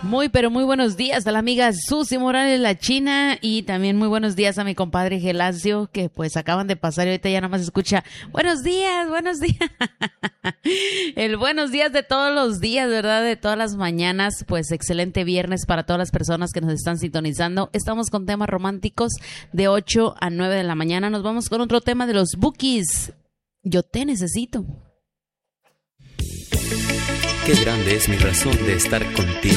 Muy, pero muy buenos días a la amiga Susi Morales, la China, y también muy buenos días a mi compadre Gelacio, que pues acaban de pasar y ahorita ya nomás escucha buenos días, buenos días. El buenos días de todos los días, ¿verdad? De todas las mañanas. Pues excelente viernes para todas las personas que nos están sintonizando. Estamos con temas románticos de 8 a 9 de la mañana. Nos vamos con otro tema de los Bookies. Yo te necesito. Qué grande es mi razón de estar contigo.